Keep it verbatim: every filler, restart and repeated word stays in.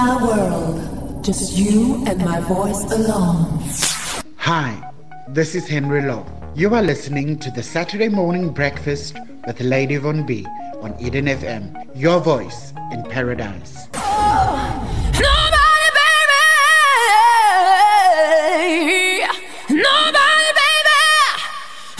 My world, just you and my voice alone. Hi, this is Henry Law. You are listening to the Saturday Morning Breakfast with Lady Von B on Eden F M, your voice in paradise.